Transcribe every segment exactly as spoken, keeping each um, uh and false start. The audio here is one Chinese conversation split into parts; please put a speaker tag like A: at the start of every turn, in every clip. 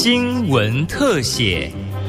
A: 新闻特写。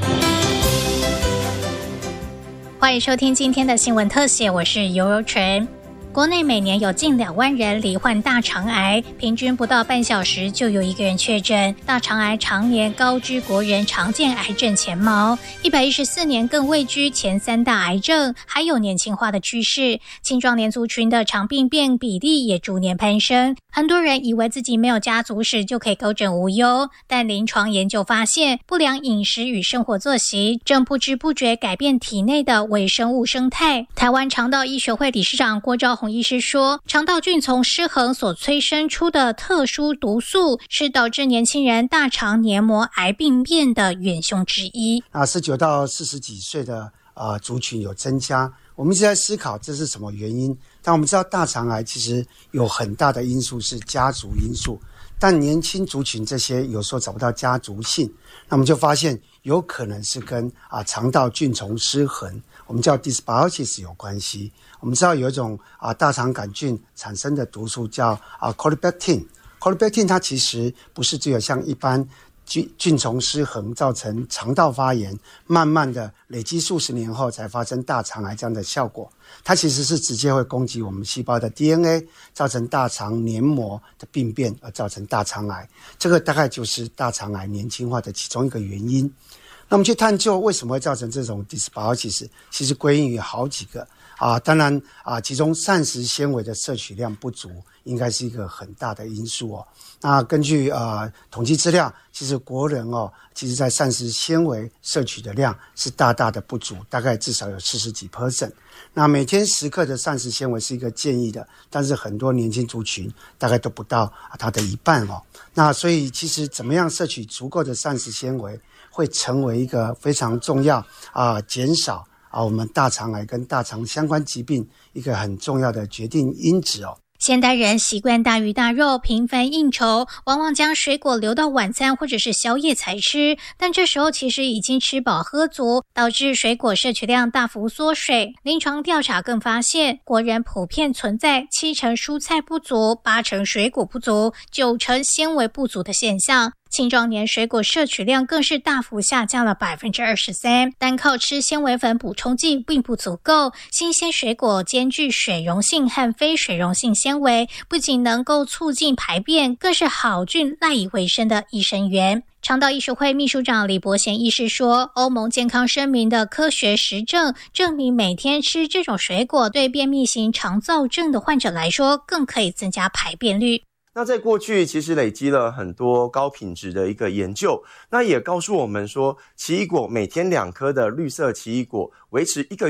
B: 欢迎收听今天的新闻特写，我是尤柔纯。国内每年有近两万人罹患大肠癌，平均不到半小时就有一个人确诊。大肠癌常年高居国人常见癌症前茅，一百一十四年更位居前三大癌症，还有年轻化的趋势。青壮年族群的肠病变比例也逐年攀升。很多人以为自己没有家族史就可以高枕无忧，但临床研究发现，不良饮食与生活作息正不知不觉改变体内的微生物生态。台湾肠道医学会理事长郭昭宏医师说，肠道菌丛失衡所催生出的特殊毒素是导致年轻人大肠黏膜癌病变的元凶之一。
C: 啊，十九到四十几岁的呃族群有增加，我们一直在思考这是什么原因。但我们知道大肠癌其实有很大的因素是家族因素，但年轻族群这些有时候找不到家族性，那我们就发现有可能是跟啊肠道菌丛失衡，我们叫 dysbiosis 有关系。我们知道有一种啊大肠杆菌产生的毒素叫啊 Corybactin，Corybactin 它其实不是只有像一般菌菌丛失衡造成肠道发炎，慢慢的累积数十年后才发生大肠癌这样的效果。它其实是直接会攻击我们细胞的 D N A， 造成大肠黏膜的病变而造成大肠癌。这个大概就是大肠癌年轻化的其中一个原因。那我们去探究为什么会造成这种 dysbiosis， 其实归因于好几个啊，当然啊，其中膳食纤维的摄取量不足应该是一个很大的因素哦。那根据呃统计资料，其实国人哦，其实在膳食纤维摄取的量是大大的不足，大概至少有四十几 percent。那每天十克的膳食纤维是一个建议的，但是很多年轻族群大概都不到它的一半哦。那所以其实怎么样摄取足够的膳食纤维，会成为一个非常重要啊、呃，减少啊我们大肠癌跟大肠相关疾病一个很重要的决定因子哦。
B: 现代人习惯大鱼大肉，频繁应酬，往往将水果留到晚餐或者是宵夜才吃，但这时候其实已经吃饱喝足，导致水果摄取量大幅缩水。临床调查更发现，国人普遍存在七成蔬菜不足、八成水果不足、九成纤维不足的现象。青壮年水果摄取量更是大幅下降了 百分之二十三， 单靠吃纤维粉补充剂并不足够。新鲜水果兼具水溶性和非水溶性纤维，不仅能够促进排便，更是好菌赖以为生的益生元。肠道医学会秘书长李伯贤医师说，欧盟健康声明的科学实证证明，每天吃这种水果对便秘型肠燥症的患者来说，更可以增加排便率。
D: 那在过去其实累积了很多高品质的一个研究，那也告诉我们说，奇异果每天两颗的绿色奇异果维持一个